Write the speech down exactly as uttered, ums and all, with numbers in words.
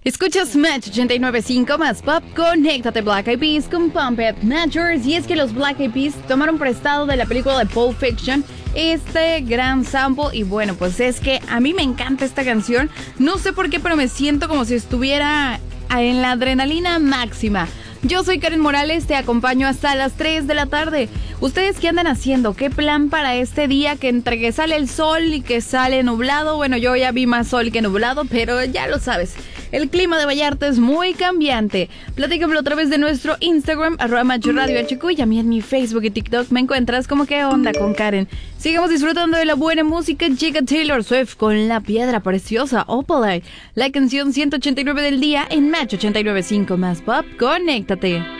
Escuchas Match ochenta y nueve punto cinco más pop, conéctate Black Eyed Peas con Pump It Matchers. Y es que los Black Eyed Peas tomaron prestado de la película de Pulp Fiction este gran sample. Y bueno, pues es que a mí me encanta esta canción. No sé por qué, pero me siento como si estuviera en la adrenalina máxima. Yo soy Karen Morales, te acompaño hasta las tres de la tarde. ¿Ustedes qué andan haciendo? ¿Qué plan para este día que entre que sale el sol y que sale nublado? Bueno, yo ya vi más sol que nublado, pero ya lo sabes. El clima de Vallarta es muy cambiante. Platícamelo a través de nuestro Instagram, arroba Macho Radio H Q, y a mí en mi Facebook y TikTok me encuentras como qué onda con Karen. Sigamos disfrutando de la buena música. Llega Taylor Swift con La Piedra Preciosa, Opalite, la canción ciento ochenta y nueve del día en Match ochenta y nueve punto cinco más pop. Conéctate.